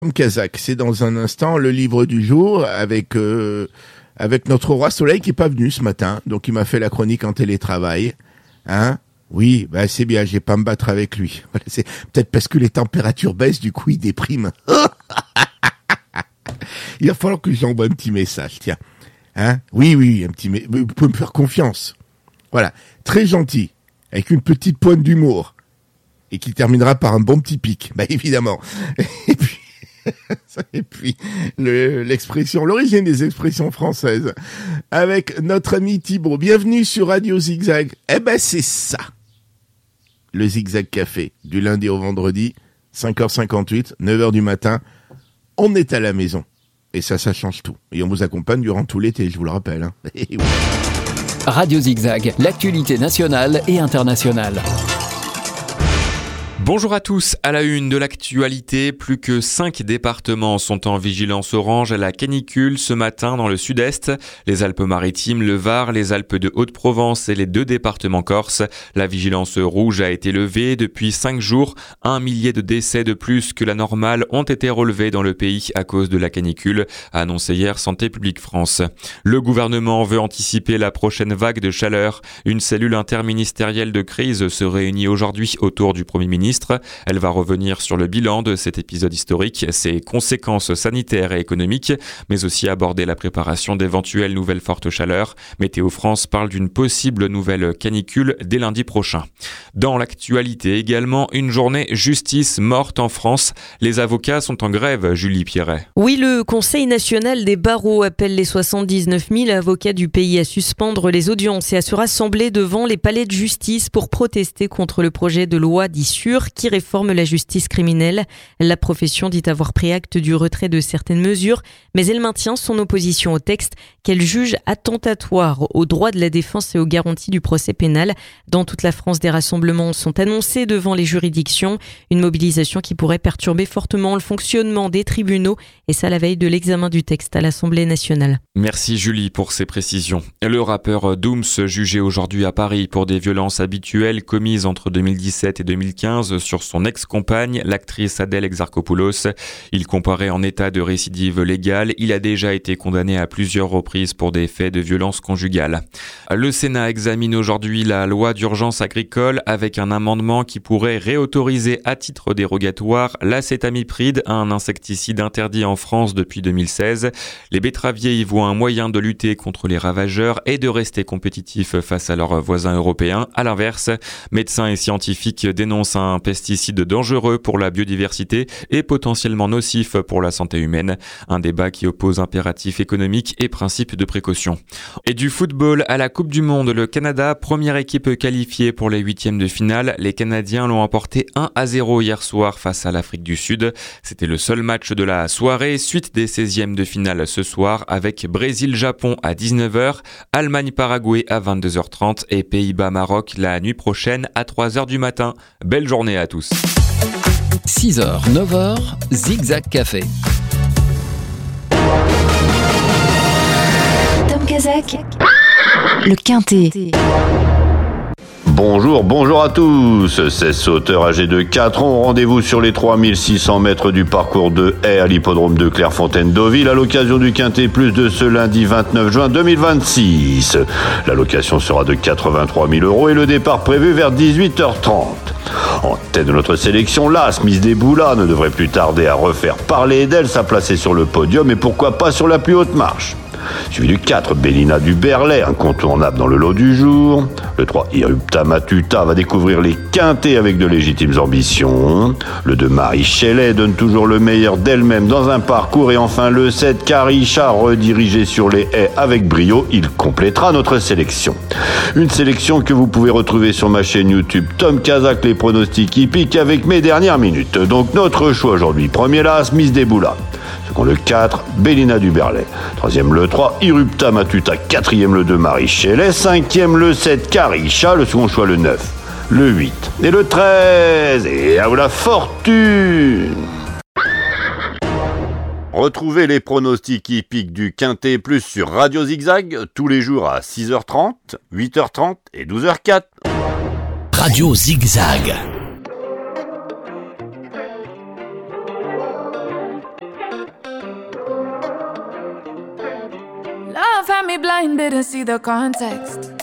Tom Kazak, c'est dans un instant le livre du jour avec notre roi Soleil qui est pas venu ce matin, donc il m'a fait la chronique en télétravail. Hein? Oui, bah c'est bien, j'ai pas à me battre avec lui. Voilà, c'est peut-être parce que les températures baissent, du coup il déprime. Il va falloir que j'envoie un petit message, tiens. Hein? Oui, un petit vous pouvez me faire confiance. Voilà, très gentil, avec une petite pointe d'humour et qui terminera par un bon petit pic. Bah évidemment. Et puis l'origine des expressions françaises avec notre ami Thibaut. Bienvenue sur Radio Zigzag. Eh ben c'est ça, le Zigzag Café, du lundi au vendredi, 5h58, 9h du matin. On est à la maison et ça change tout. Et on vous accompagne durant tout l'été, je vous le rappelle. Hein. Oui. Radio Zigzag, l'actualité nationale et internationale. Bonjour à tous, à la une de l'actualité, plus que 5 départements sont en vigilance orange à la canicule ce matin dans le sud-est. Les Alpes-Maritimes, le Var, les Alpes de Haute-Provence et les 2 départements corses. La vigilance rouge a été levée depuis 5 jours. 1 millier de décès de plus que la normale ont été relevés dans le pays à cause de la canicule, a annoncé hier Santé publique France. Le gouvernement veut anticiper la prochaine vague de chaleur. Une cellule interministérielle de crise se réunit aujourd'hui autour du Premier ministre. Elle va revenir sur le bilan de cet épisode historique, ses conséquences sanitaires et économiques, mais aussi aborder la préparation d'éventuelles nouvelles fortes chaleurs. Météo France parle d'une possible nouvelle canicule dès lundi prochain. Dans l'actualité également, une journée justice morte en France. Les avocats sont en grève, Julie Pierret. Oui, le Conseil national des barreaux appelle les 79 000 avocats du pays à suspendre les audiences et à se rassembler devant les palais de justice pour protester contre le projet de loi dit sûr qui réforme la justice criminelle. La profession dit avoir pris acte du retrait de certaines mesures, mais elle maintient son opposition au texte qu'elle juge attentatoire aux droits de la défense et aux garanties du procès pénal. Dans toute la France, des rassemblements sont annoncés devant les juridictions. Une mobilisation qui pourrait perturber fortement le fonctionnement des tribunaux, et ça la veille de l'examen du texte à l'Assemblée nationale. Merci Julie pour ces précisions. Le rappeur Dooms, jugé aujourd'hui à Paris pour des violences habituelles commises entre 2017 et 2015 sur son ex-compagne, l'actrice Adèle Exarchopoulos. Il comparait en état de récidive légale. Il a déjà été condamné à plusieurs reprises pour des faits de violence conjugale. Le Sénat examine aujourd'hui la loi d'urgence agricole avec un amendement qui pourrait réautoriser à titre dérogatoire l'acétamipride, un insecticide interdit en France depuis 2016. Les betteraviers y voient un moyen de lutter contre les ravageurs et de rester compétitifs face à leurs voisins européens. À l'inverse, médecins et scientifiques dénoncent un pesticide dangereux pour la biodiversité et potentiellement nocif pour la santé humaine. Un débat qui oppose impératif économique et principe de précaution. Et du football à la Coupe du Monde, le Canada, première équipe qualifiée pour les 8e de finale. Les Canadiens l'ont emporté 1-0 hier soir face à l'Afrique du Sud. C'était le seul match de la soirée, suite des 16e de finale ce soir avec Brésil-Japon à 19h, Allemagne-Paraguay à 22h30 et Pays-Bas-Maroc la nuit prochaine à 3h du matin. Belle journée à tous. 6h, 9h, Zigzag Café. Tom Kazak, le Quintet. Bonjour à tous. 16 sauteurs âgés de 4 ans ont rendez-vous sur les 3600 mètres du parcours de haie à l'hippodrome de Clairefontaine-Deauville à l'occasion du Quintet Plus de ce lundi 29 juin 2026. L'allocation sera de 83 000 € et le départ prévu vers 18h30. En tête de notre sélection, l'As Miss Desboulas ne devrait plus tarder à refaire parler d'elle, sa placée sur le podium et pourquoi pas sur la plus haute marche. Suivi du 4, Bélina du Berlay, incontournable dans le lot du jour. Le 3, Irupta Matuta va découvrir les quintés avec de légitimes ambitions. Le 2, Marie Shelley donne toujours le meilleur d'elle-même dans un parcours. Et enfin le 7, Karisha, redirigé sur les haies avec brio. Il complétera notre sélection. Une sélection que vous pouvez retrouver sur ma chaîne YouTube Tom Kazak, les pronostics hippiques avec mes dernières minutes. Donc notre choix aujourd'hui, premier l'As Miss Desboulas. Second le 4, Bélina du Berlay. Troisième le 3, Irupta Matuta. Quatrième le 2, Marie Shelley. Cinquième le 7, Karisha. Le second choix le 9, le 8 et le 13. Et à vous la fortune! Retrouvez les pronostics hippiques du Quintet Plus sur Radio Zigzag tous les jours à 6h30, 8h30 et 12h04. Radio Zigzag. Love had me blind, didn't see the context.